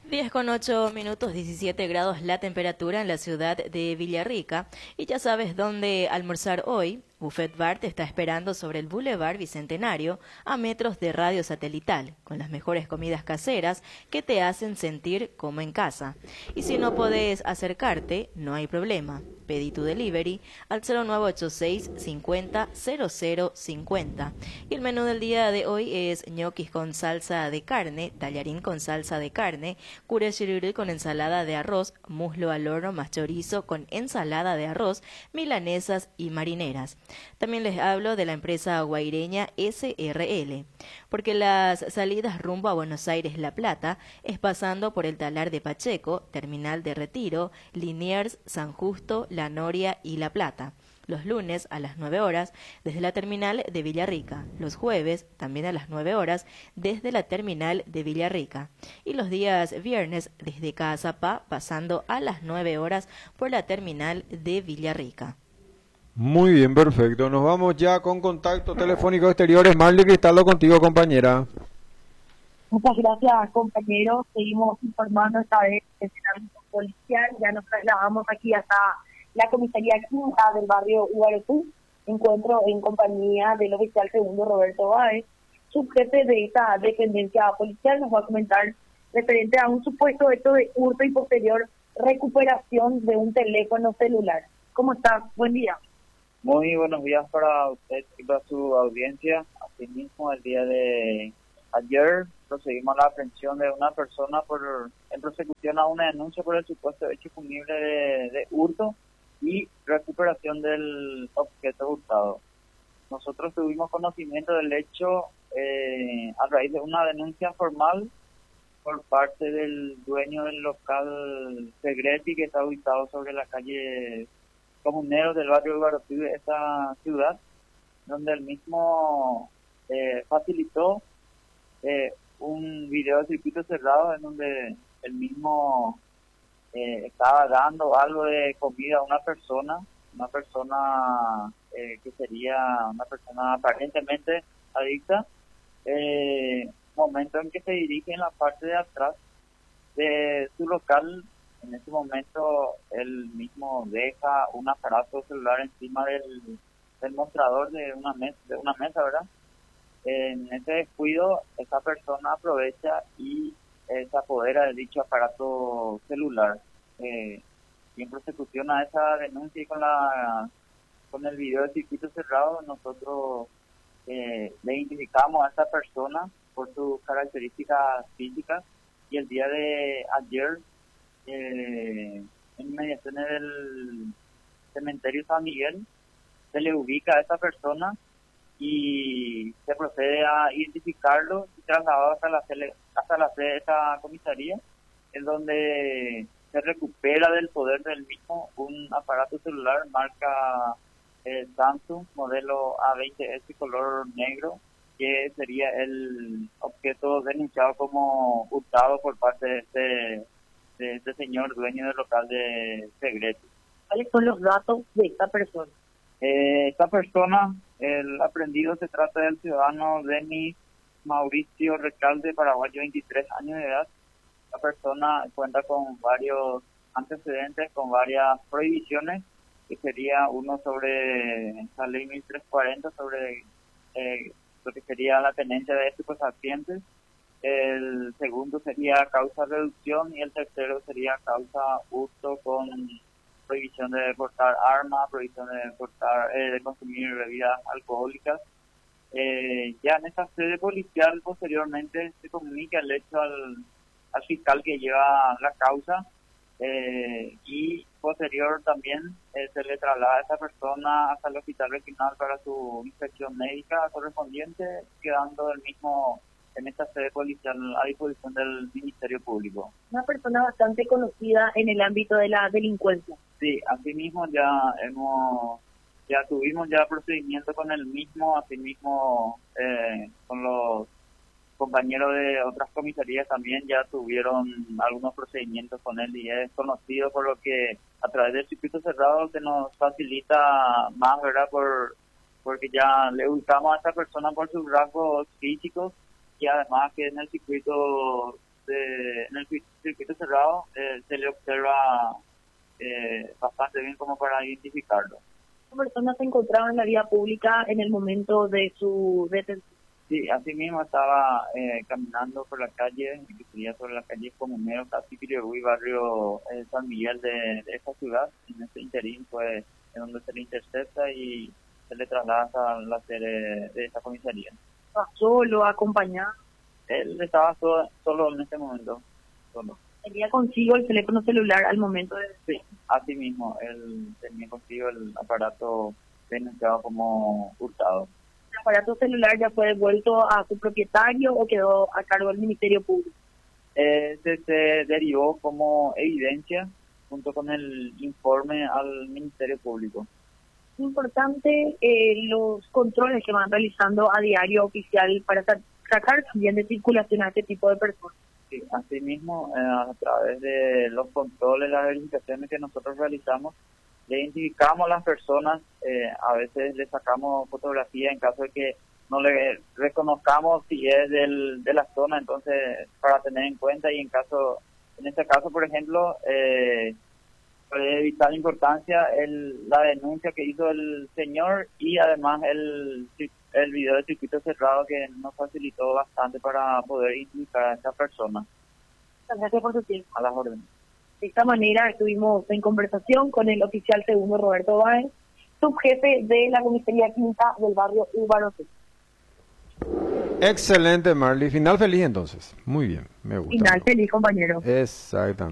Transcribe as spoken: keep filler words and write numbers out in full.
diez con ocho minutos, diecisiete grados la temperatura en la ciudad de Villarrica. Y ya sabes dónde almorzar hoy. Buffet Bar te está esperando sobre el Boulevard Bicentenario, a metros de radio satelital, con las mejores comidas caseras que te hacen sentir como en casa. Y si no podés acercarte, no hay problema. Pedí tu delivery al cero nueve ocho seis cincuenta cero cero cincuenta. Y el menú del día de hoy es ñoquis con salsa de carne, tallarín con salsa de carne, curé chirurú con ensalada de arroz, muslo al horno más chorizo con ensalada de arroz, milanesas y marineras. También les hablo de la empresa guaireña S R L, porque las salidas rumbo a Buenos Aires La Plata es pasando por el Talar de Pacheco, Terminal de Retiro, Liniers, San Justo, La Noria y La Plata. Los lunes a las nueve horas desde la terminal de Villarrica, los jueves también a las nueve horas desde la terminal de Villarrica y los días viernes desde Caazapá pasando a las nueve horas por la terminal de Villarrica. Muy bien, perfecto. Nos vamos ya con contacto telefónico exteriores. Marley Cristaldo contigo, compañera. Muchas gracias, compañeros. Seguimos informando esta vez desde el ámbito policial. Ya nos trasladamos aquí hasta la comisaría quinta del barrio Ugarotú. Encuentro en compañía del oficial segundo Roberto Báez, subjefe de esta dependencia policial. Nos va a comentar referente a un supuesto hecho de hurto y posterior recuperación de un teléfono celular. ¿Cómo está? Buen día. Muy buenos días para usted y para su audiencia. Asimismo, el día de ayer procedimos a la aprehensión de una persona por en prosecución a una denuncia por el supuesto hecho punible de, de hurto y recuperación del objeto hurtado. Nosotros tuvimos conocimiento del hecho eh, a raíz de una denuncia formal por parte del dueño del local Segretti, que está ubicado sobre la calle Comuneros del barrio Ugarotú de esta ciudad, donde el mismo eh, facilitó eh, un video de circuito cerrado en donde el mismo eh, estaba dando algo de comida a una persona, una persona eh, que sería una persona aparentemente adicta, eh, momento en que se dirige en la parte de atrás de su local. En ese momento él mismo deja un aparato celular encima del, del mostrador de una mesa, de una mesa, ¿verdad? En ese descuido, esa persona aprovecha y eh, se apodera de dicho aparato celular. Eh, y en prosecución a esa denuncia y con la con el video de circuito cerrado, nosotros eh, le identificamos a esta persona por sus características físicas y el día de ayer, Eh, en inmediaciones del cementerio San Miguel, se le ubica a esta persona y se procede a identificarlo y trasladado hasta la sede, hasta la sede de esta comisaría, en donde se recupera del poder del mismo un aparato celular marca eh, Samsung, modelo A veinte S color negro, que sería el objeto denunciado como hurtado por parte de este de este señor dueño del local de Segretti. ¿Cuáles son los datos de esta persona? Eh, esta persona, el aprendido, se trata del ciudadano Denis Mauricio Recalde, paraguayo, veintitrés años de edad. La persona cuenta con varios antecedentes, con varias prohibiciones, que sería uno sobre la ley mil trescientos cuarenta, sobre eh, lo que sería la tenencia de estupefacientes. El segundo sería causa reducción y el tercero sería causa hurto con prohibición de portar armas, prohibición de portar, eh, de consumir bebidas alcohólicas. Eh, ya en esta sede policial posteriormente se comunica el hecho al, al fiscal que lleva la causa eh, y posterior también eh, se le traslada a esta persona hasta el hospital regional para su inspección médica correspondiente, quedando el mismo en esta sede policial a disposición del Ministerio Público. Una persona bastante conocida en el ámbito de la delincuencia. Sí, asimismo ya hemos, ya tuvimos ya procedimiento con el mismo, asimismo eh, con los compañeros de otras comisarías también ya tuvieron algunos procedimientos con él y es conocido, por lo que a través del circuito cerrado se nos facilita más, ¿verdad? Por porque ya le ubicamos a esta persona por sus rasgos físicos y además que en el circuito de, en el circuito cerrado eh, se le observa eh, bastante bien como para identificarlo. ¿Esta persona se encontraba en la vía pública en el momento de su detención? Sí, así mismo estaba eh, caminando por la calle, que sería sobre la calle Comunero, casi Pirigüí, barrio eh, San Miguel de, de esta ciudad. En este interín fue en donde se le intercepta y se le traslada a la sede de esta comisaría. ¿Estaba solo, acompañado? Él estaba solo, solo en este momento, solo. ¿Tenía consigo el teléfono celular al momento de...? Sí, así mismo, él tenía consigo el aparato denunciado como hurtado. ¿El aparato celular ya fue devuelto a su propietario o quedó a cargo del Ministerio Público? Eh, se, se derivó como evidencia junto con el informe al Ministerio Público. Es importante eh, los controles que van realizando a diario oficial para sa- sacar también de circulación a este tipo de personas. Sí, asimismo, eh, a través de los controles, las verificaciones que nosotros realizamos, le identificamos a las personas, eh, a veces le sacamos fotografía en caso de que no le reconozcamos si es del, de la zona, entonces para tener en cuenta y en caso, en este caso por ejemplo, eh, de vital importancia el, la denuncia que hizo el señor y además el, el video de circuito cerrado que nos facilitó bastante para poder identificar a esta persona. Gracias por su tiempo. A las órdenes. De esta manera estuvimos en conversación con el oficial segundo Roberto Báez, subjefe de la comisaría quinta del barrio Ubarosí. Excelente, Marley. Final feliz entonces. Muy bien, me gusta. Final feliz, compañero. Exactamente.